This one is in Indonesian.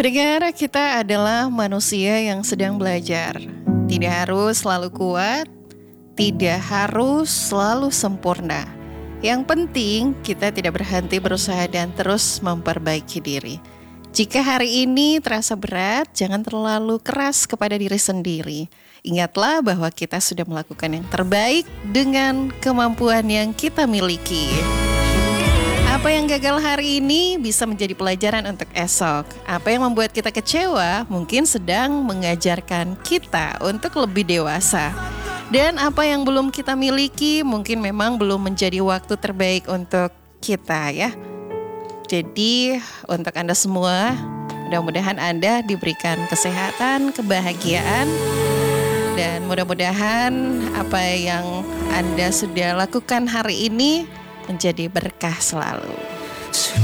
Pendengar, kita adalah manusia yang sedang belajar. Tidak harus selalu kuat, tidak harus selalu sempurna. Yang penting kita tidak berhenti berusaha dan terus memperbaiki diri. Jika hari ini terasa berat, jangan terlalu keras kepada diri sendiri. Ingatlah bahwa kita sudah melakukan yang terbaik dengan kemampuan yang kita miliki. Apa yang gagal hari ini bisa menjadi pelajaran untuk esok. Apa yang membuat kita kecewa mungkin sedang mengajarkan kita untuk lebih dewasa. Dan apa yang belum kita miliki mungkin memang belum menjadi waktu terbaik untuk kita ya. Jadi untuk Anda semua, mudah-mudahan Anda diberikan kesehatan, kebahagiaan. Dan mudah-mudahan apa yang Anda sudah lakukan hari ini menjadi berkah selalu.